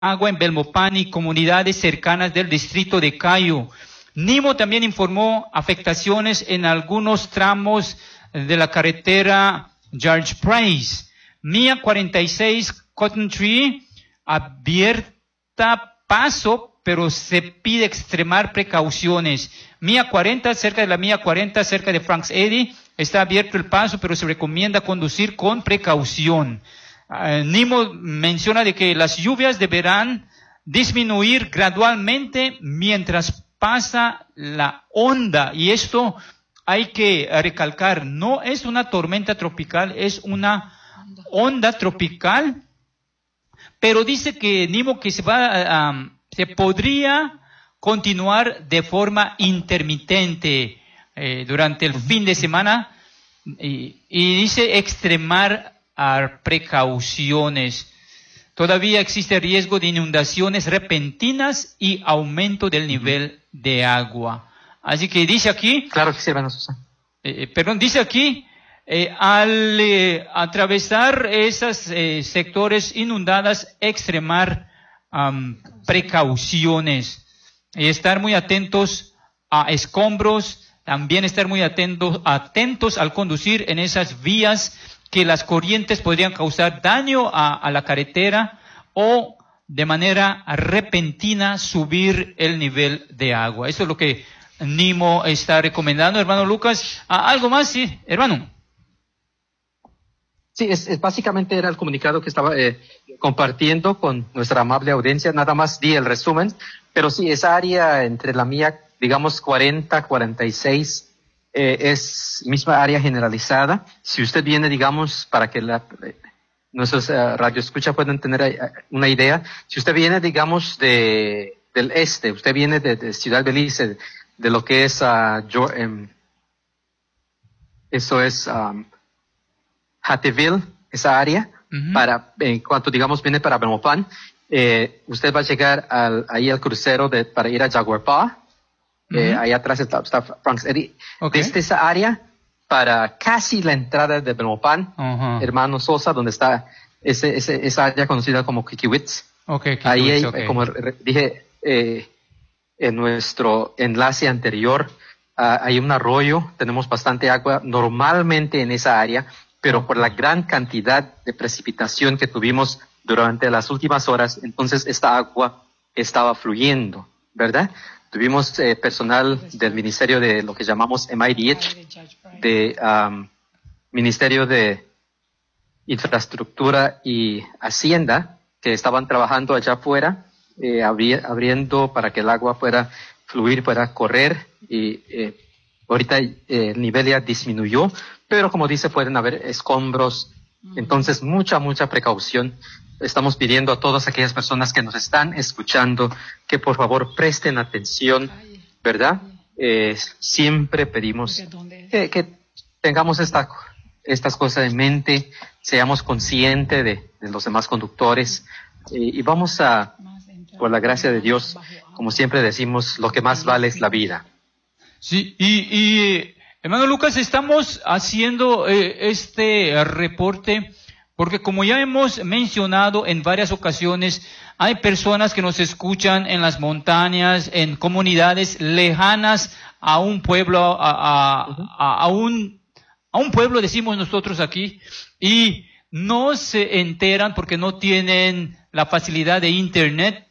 agua en Belmopán y comunidades cercanas del distrito de Cayo. NIMO también informó afectaciones en algunos tramos de la carretera George Price. Mía 46 Cotton Tree abierta paso, pero se pide extremar precauciones. Mía 40, cerca de la Mía 40, cerca de Franks Eddy, está abierto el paso, pero se recomienda conducir con precaución. NIMO menciona de que las lluvias deberán disminuir gradualmente mientras pasa la onda, y esto hay que recalcar, no es una tormenta tropical, es una onda tropical, pero dice que NIMO que se podría continuar de forma intermitente durante el fin de semana, y dice extremar precauciones. Todavía existe riesgo de inundaciones repentinas y aumento del nivel de agua. Así que dice aquí... Claro que sí, hermano Sosa. Dice aquí, al atravesar esos sectores inundadas, extremar precauciones. Y estar muy atentos a escombros, también estar muy atentos al conducir en esas vías que las corrientes podrían causar daño a la carretera o de manera repentina subir el nivel de agua. Eso es lo que NIMO está recomendando, hermano Lucas. ¿Algo más? Sí, hermano. Sí, básicamente era el comunicado que estaba compartiendo con nuestra amable audiencia. Nada más di el resumen, pero sí, esa área entre la mía, digamos 40, 46, es misma área generalizada. Si usted viene, digamos, para que nuestros radioescuchas puedan tener una idea, si usted viene, digamos, del este, usted viene de Ciudad Belice, de lo que es eso es Hatteville, esa área, en cuanto, digamos, viene para Belmopán, usted va a llegar ahí al crucero para ir a Jaguar Paw. Ahí atrás está Franks Eddy. Okay. Desde esa área para casi la entrada de Belmopán, hermano Sosa, donde está esa área conocida como Kikiwitz. Ahí, como dije en nuestro enlace anterior, hay un arroyo, tenemos bastante agua normalmente en esa área, pero por la gran cantidad de precipitación que tuvimos durante las últimas horas, entonces esta agua estaba fluyendo, ¿verdad? Tuvimos personal del ministerio de lo que llamamos MIDH, de Ministerio de Infraestructura y Hacienda, que estaban trabajando allá afuera, abriendo para que el agua pueda fluir, pueda correr, y ahorita el nivel ya disminuyó, pero como dice, pueden haber escombros, entonces mucha precaución. Estamos pidiendo a todas aquellas personas que nos están escuchando que por favor presten atención, ¿verdad? Siempre pedimos que tengamos estas cosas en mente, seamos conscientes de los demás conductores, y vamos por la gracia de Dios, como siempre decimos, lo que más vale es la vida. Sí, y hermano Lucas, estamos haciendo este reporte porque, como ya hemos mencionado en varias ocasiones, hay personas que nos escuchan en las montañas, en comunidades lejanas a un pueblo, a un pueblo, decimos nosotros aquí, y no se enteran porque no tienen la facilidad de internet.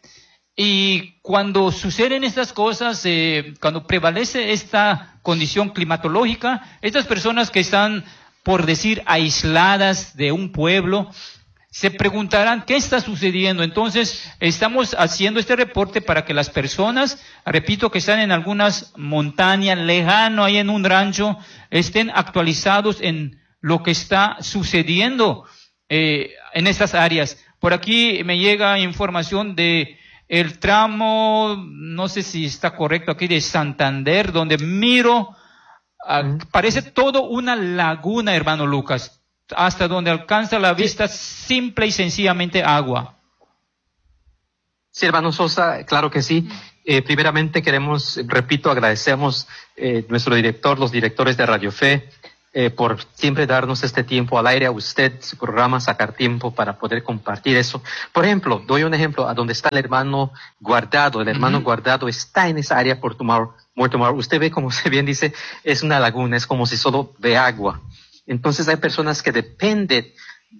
Y cuando suceden estas cosas, cuando prevalece esta condición climatológica, estas personas que están, por decir, aisladas de un pueblo, se preguntarán qué está sucediendo. Entonces, estamos haciendo este reporte para que las personas, repito, que están en algunas montañas, lejano, ahí en un rancho, estén actualizados en lo que está sucediendo en estas áreas. Por aquí me llega información de el tramo, no sé si está correcto aquí, de Santander, donde miro, parece todo una laguna, hermano Lucas, hasta donde alcanza la vista, simple y sencillamente agua. Sí, hermano Sosa, claro que sí. Primeramente queremos, repito, agradecemos nuestro director, los directores de Radio Fe, por siempre darnos este tiempo al aire a usted, su programa, sacar tiempo para poder compartir eso. Por ejemplo, doy un ejemplo a donde está el hermano Guardado. El hermano Guardado está en esa área por More Tomorrow. Usted ve, como se bien dice, es una laguna, es como si solo ve agua. Entonces hay personas que dependen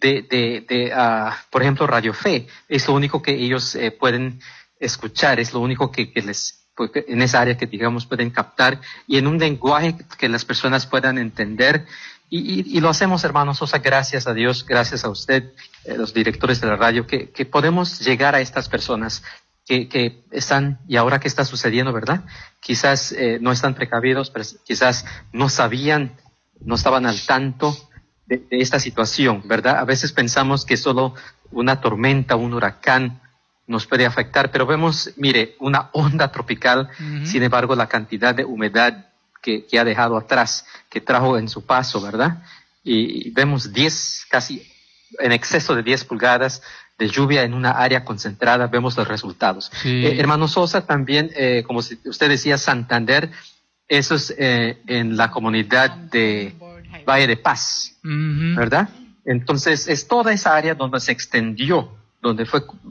por ejemplo, Radio Fe. Es lo único que ellos pueden escuchar, es lo único que les en esa área que digamos pueden captar y en un lenguaje que las personas puedan entender y lo hacemos, hermano Sosa, gracias a Dios, gracias a usted, los directores de la radio, que podemos llegar a estas personas que están, y ahora que está sucediendo, ¿verdad? Quizás no están precavidos, pero quizás no sabían, no estaban al tanto de esta situación, ¿verdad? A veces pensamos que solo una tormenta, un huracán nos puede afectar, pero vemos, mire, una onda tropical, sin embargo, la cantidad de humedad que ha dejado atrás, que trajo en su paso, ¿verdad? Y vemos casi en exceso de 10 pulgadas de lluvia en una área concentrada, vemos los resultados. Sí. Hermano Sosa, también, como usted decía, Santander, eso es en la comunidad de Valle de Paz, ¿verdad? Entonces, es toda esa área donde se extendió, donde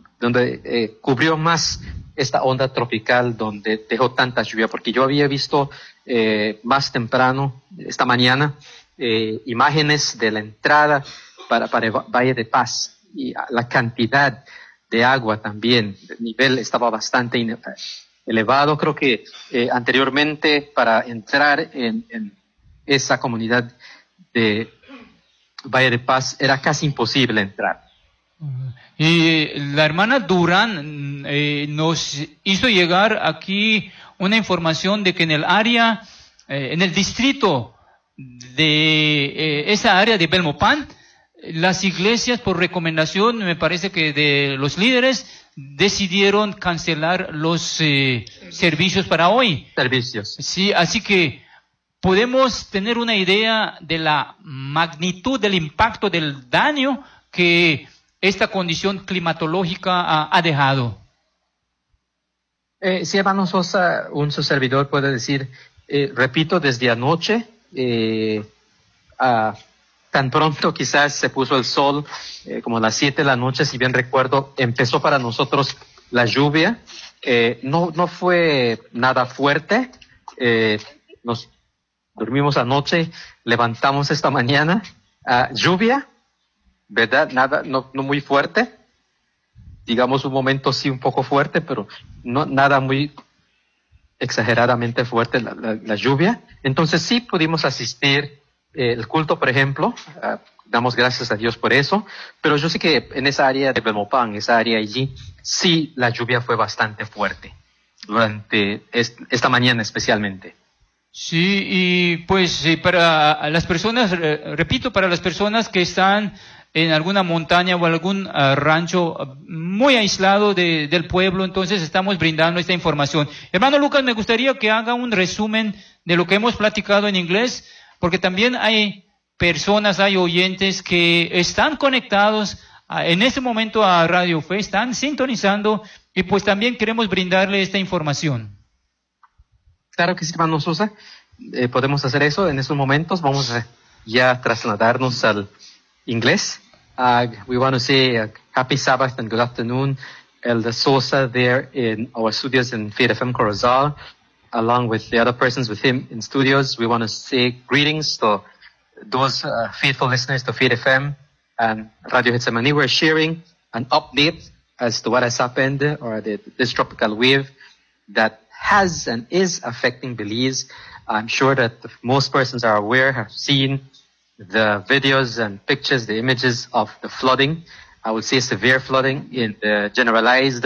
cubrió más esta onda tropical, donde dejó tanta lluvia, porque yo había visto más temprano, esta mañana, imágenes de la entrada para el Valle de Paz, y la cantidad de agua también, el nivel estaba bastante elevado. Creo que anteriormente para entrar en esa comunidad de Valle de Paz era casi imposible entrar. Y la hermana Durán nos hizo llegar aquí una información de que en el área, en el distrito de esa área de Belmopan, las iglesias, por recomendación, me parece que de los líderes, decidieron cancelar los servicios para hoy. Servicios. Sí, así que podemos tener una idea de la magnitud del impacto del daño que esta condición climatológica ha dejado. Sí, hermano Sosa, su servidor puede decir, repito, desde anoche, tan pronto quizás se puso el sol, como a las 7 de la noche, si bien recuerdo, empezó para nosotros la lluvia. No fue nada fuerte, nos dormimos anoche, levantamos esta mañana, lluvia, ¿verdad? Nada, no muy fuerte, digamos un momento sí un poco fuerte, pero no nada muy exageradamente fuerte la lluvia. Entonces sí pudimos asistir el culto, por ejemplo, damos gracias a Dios por eso, pero yo sé que en esa área de Belmopan, esa área allí, sí la lluvia fue bastante fuerte, durante esta mañana especialmente. Sí, y pues para las personas, repito, para las personas que están en alguna montaña o algún rancho muy aislado del pueblo, entonces estamos brindando esta información. Hermano Lucas, me gustaría que haga un resumen de lo que hemos platicado en inglés, porque también hay personas, hay oyentes que están conectados en este momento a Radio Fe, están sintonizando y pues también queremos brindarle esta información. Claro que sí, hermano Sosa, podemos hacer eso en estos momentos. Vamos a ya trasladarnos al inglés. We want to say happy Sabbath and good afternoon, Elder Sosa there in our studios in Faith FM Corozal, along with the other persons with him in studios. We want to say greetings to those faithful listeners to Faith FM and Radio Getsemani. We're sharing an update as to what has happened, or this tropical wave that has and is affecting Belize. I'm sure that most persons are aware, have seen the videos and pictures, the images of the flooding. I would say severe flooding in the generalized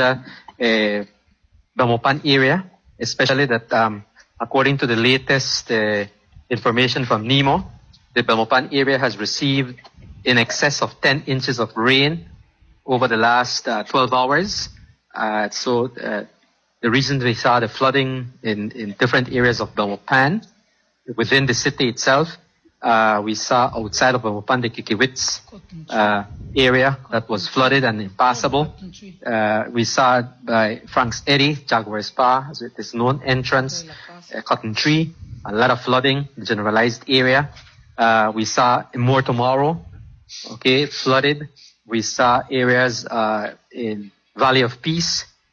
Belmopan area, especially that according to the latest information from NEMO, the Belmopan area has received in excess of 10 inches of rain over the last 12 hours. So the reason we saw the flooding in different areas of Belmopan, within the city itself, we saw outside of Belmopan the Kikiwits area that was flooded and impassable. We saw by Frank's Eddy, Jaguar Spa, as it is known, entrance, Cotton Tree, a lot of flooding, generalized area. We saw More Tomorrow, okay, flooded. We saw areas in Valley of Peace,